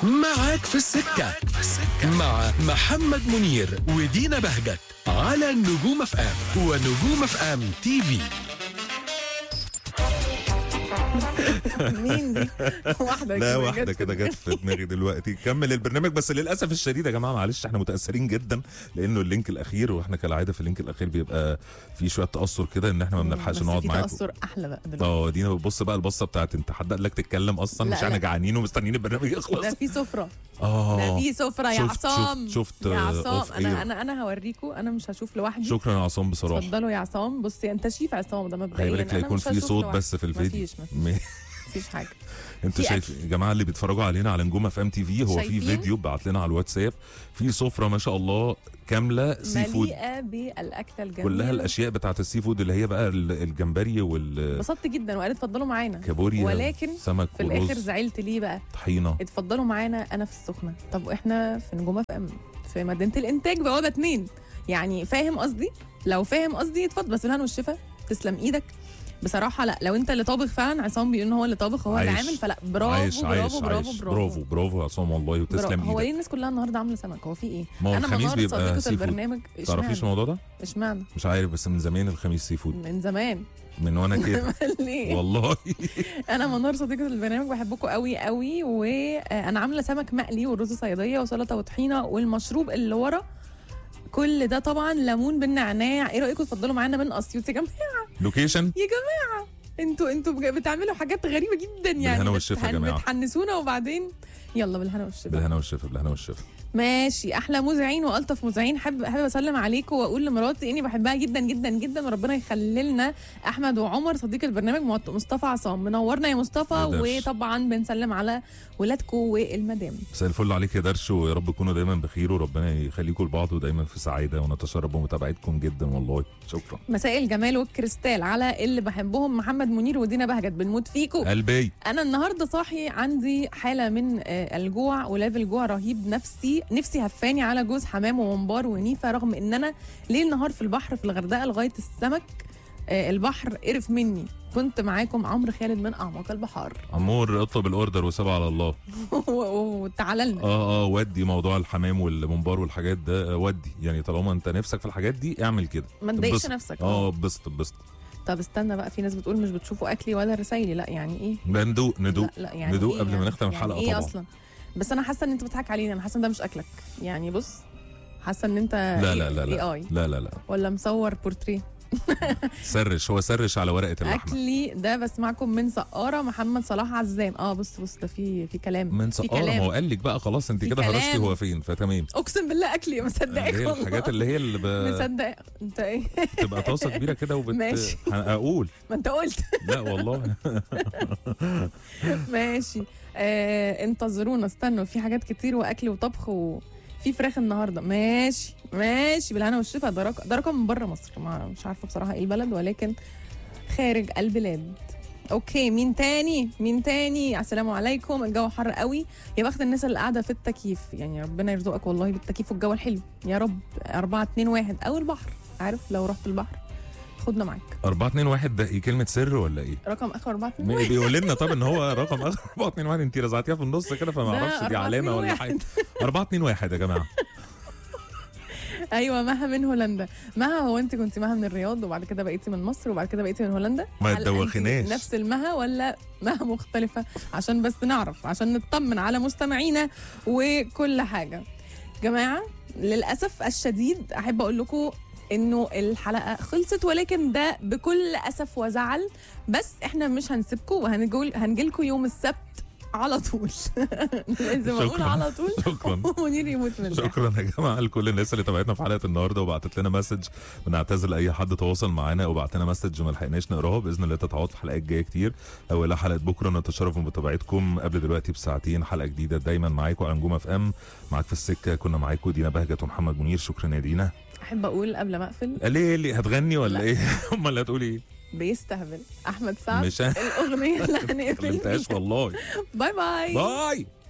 معاك في السكة مع محمد منير ودينا بهجت على نجوم اف ام ونجوم اف ام تي في. مين دي؟ واحدة كده جت في دماغي دلوقتي. كمل البرنامج، بس للأسف الشديد يا جماعة معلش احنا متأثرين جدا لأنه اللينك الأخير، واحنا كالعادة في اللينك الأخير بيبقى في شوية تأثر كده إن احنا ما بنلحقش نقعد معاكم. بس في تأثر أحلى بقى دلوقتي. دينا بتبص بقى البصة بتاعت انت حد قال لك تتكلم أصلا؟ مش احنا جعانين ومستنيين البرنامج يخلص. ده في سفرة. ده في سفرة يا عصام. شفت يا عصام أنا هوريكم، أنا مش هشوف لوحدي. شكرا يا عصام بصراحة. اتفضلوا يا عصام. بصي أنت شيف عصام ده مبدئيا. خلي بالك لا يكون في صوت بس في الفيديو. مفيش حاجة. انتوا شايف يا جماعه اللي بيتفرجوا علينا على نجوم اف ام تي في، هو في فيديو بعت لنا على الواتساب في سفره ما شاء الله كامله سي فود مليئه بالاكله الجميله، كلها الاشياء بتاعت السي فود اللي هي بقى الجمبري انبسطت جدا وقالت اتفضلوا معانا كابوريا، ولكن سمك في الاخر زعلت ليه بقى؟ طحينه. اتفضلوا معانا انا في السخنه. طب احنا في نجوم اف ام في مدينه الانتاج بوابه 2، يعني فاهم قصدي؟ لو فاهم قصدي اتفضل، بس بالهنا والشفا. تسلم ايدك بصراحه. لا لو انت اللي طابخ فعلا، عصام بيقول ان هو اللي طابخ، هو اللي عامل، فلا برافو برافو برافو برافو برافو يا عصام والله، وتسلم ايدك. هو ليه الناس كلها النهارده عامله سمك؟ هو في ايه؟ انا الخميس بيبقى صديقه البرنامج. تعرفيش الموضوع ده؟ اشمعنى؟ مش عارف، بس من زمان الخميس سي فود. من زمان من وانا كده ليه؟ والله انا منار صديقه البرنامج بحبكم قوي قوي، وانا عامله سمك مقلي ورز صياديه وسلطه وطحينه، والمشروب اللي ورا كل ده طبعا ليمون بالنعناع. ايه رايكم تفضلوا معانا من اسيوط يا جماعه؟ لوكيشن يا جماعه انتوا بتعملوا حاجات غريبه جدا يعني. بالهنا والشفا يا جماعه، بتحنسونا وبعدين يلا بالهنا والشفا. بالهنا والشفا، بالهنا والشفا. ماشي. احلى مذيعين والطف مذيعين. حابب اسلم عليكم واقول لمراتي اني بحبها جدا جدا جدا، وربنا يخلي لنا احمد وعمر صديق البرنامج مصطفى عصام. منورنا يا مصطفى، وطبعا بنسلم على ولادكم والمدام. مساء الفل عليك يا درش، ويا رب تكونوا دايما بخير وربنا يخليكم لبعض ودايما في سعاده، ونتشرف بمتابعتكم جدا والله. شكرا. مساء الجمال والكريستال على اللي بحبهم، محمد منير ودينا بهجت. بنموت فيكم قلبي. انا النهارده صاحي عندي حاله من الجوع وليفل جوع رهيب. نفسي هفاني على جوز حمام وممبار ونيفه، رغم ان انا ليل نهار في البحر في الغردقه لغايه السمك. البحر قرف مني. كنت معاكم عمرو خالد من اعماق البحار. عمور اطلب الاوردر وسيبها على الله. وتعالى لنا. ودي موضوع الحمام والممبار والحاجات ده، ودي يعني طالما انت نفسك في الحاجات دي اعمل كده، ما تضايقش نفسك. اتبسط. طب استنى بقى، في ناس بتقول مش بتشوفوا اكلي ولا رسايلي. لا يعني ايه؟ ندوق لا يعني ندوق إيه قبل ما نختم الحلقه يعني إيه طبعا. اصلا؟ بس انا حاسه ان انت بتضحك علينا. انا حاسه ان ده مش اكلك يعني. بص حاسه ان انت لا ولا مصور بورتريه. هو سرش على ورقه اللحمه. اكلي ده بسمعكم من سقاره محمد صلاح عزام. بص ده في كلام من سقاره. ما هو قال لك بقى خلاص انت كده هرشتي هو فين، فتمام. اقسم بالله اكلي مصدقك والله. الحاجات اللي مصدق انت ايه؟ تبقى طاسه كبيره كده ماشي. اقول ما انت قلت. لا والله. ماشي. انتظرونا، استنوا، في حاجات كتير واكل وطبخ في فراخ النهارده. ماشي بالهنا والشفا. ده رقم من بره مصر، مش عارفه بصراحه ايه البلد، ولكن خارج البلاد. اوكي، مين تاني؟ السلام عليكم. الجو حر قوي، يا بخت الناس اللي قاعده في التكييف، يعني ربنا يرزقك والله بالتكييف والجو الحلو يا رب. 4-2-1 او البحر، عارف لو رحت البحر خدنا معاك. 4-2-1 ده كلمه سر ولا ايه؟ رقم اخر 4-2-1 بيقول لنا. طب ان هو رقم اخر 4-2-1 انت رزعتيها في النص كده، فما اعرفش دي علامه ولا حاجه. 4-2-1 يا جماعه. ايوه، مها من هولندا. مها، هو انت كنت مها من الرياض وبعد كده بقيتي من مصر وبعد كده بقيتي من هولندا؟ ما تدوخناش. نفس المها ولا مها مختلفه؟ عشان بس نعرف، عشان نطمن على مستمعينا وكل حاجه. جماعه للاسف الشديد احب اقول لكم انه الحلقه خلصت، ولكن ده بكل اسف وزعل. بس احنا مش هنسيبكم، وهنجيلكم يوم السبت على طول. لازم اقول على طول. شكرا. منير يموت من الضحك. شكرا يا جماعه لكل الناس اللي تابعتنا في حلقه النهارده وبعتت لنا مسج. بنعتذر لاي حد تواصل معانا وبعت لنا مسج وما لحقناش نقراها. باذن الله تتعوض في حلقات جايه كتير. اولها حلقه بكره، نتشرف بمتابعتكم قبل دلوقتي بساعتين حلقه جديده دايما معاكم على نجوم اف ام. معاك في السكه كنا معاكم دينا بهجت ومحمد منير. شكرا يا دينا. احب اقول قبل ما اقفل، ليه هتغني ولا ايه؟ امال اللي هتقولي ايه؟ بيستهبل احمد سعد مش الاغنيه اللي هنقفل والله. باي باي.